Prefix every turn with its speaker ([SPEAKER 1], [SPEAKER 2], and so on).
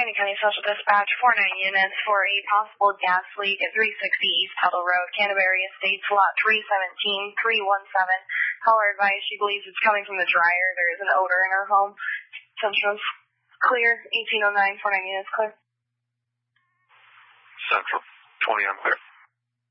[SPEAKER 1] Brandon County Social Dispatch, 49 units for a possible gas leak at 360 East Tuttle Road, Canterbury Estates, lot 317-317. Caller advised she believes it's coming from the dryer. There is an odor in her home. Central's clear, 1809, 49 units clear.
[SPEAKER 2] Central, 20 on clear.